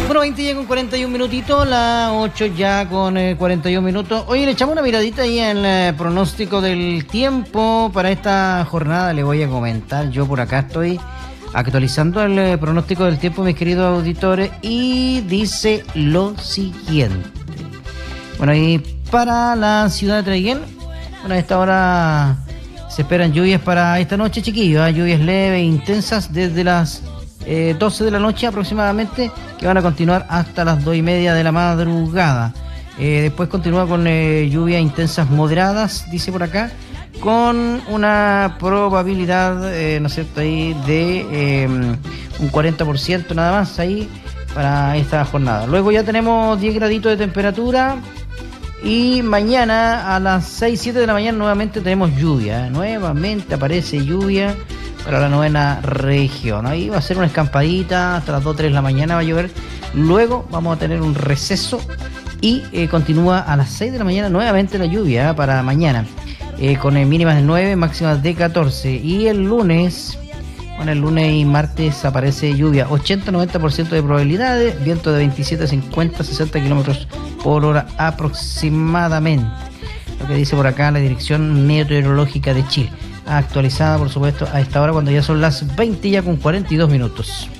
Bueno, 20 ya con 41 minutitos, las 8 ya con 41 minutos. Oye, le echamos una miradita ahí en el pronóstico del tiempo para esta jornada. Le voy a comentar, yo por acá estoy actualizando el pronóstico del tiempo, mis queridos auditores, y dice lo siguiente. Bueno, y para la ciudad de Traiguén, bueno, a esta hora se esperan lluvias para esta noche, chiquillos, lluvias leves e intensas desde las 12 de la noche aproximadamente, que van a continuar hasta las 2:30 de la madrugada. Después continúa con lluvias intensas moderadas, dice por acá, con una probabilidad, ¿no es cierto?, ahí de un 40% nada más ahí para esta jornada. Luego ya tenemos 10 graditos de temperatura y mañana a las 6, 7 de la mañana nuevamente tenemos lluvia, nuevamente aparece lluvia para la novena región. Ahí va a ser una escampadita hasta las 2, 3 de la mañana va a llover. Luego vamos a tener un receso y continúa a las 6 de la mañana nuevamente la lluvia para mañana, con mínimas de 9, máximas de 14. Y el lunes, bueno, el lunes y martes aparece lluvia, 80-90% de probabilidades, viento de 27, 50, 60 kilómetros por hora aproximadamente. Lo que dice por acá la Dirección Meteorológica de Chile, actualizada por supuesto a esta hora cuando ya son las 20 ya con 42 minutos.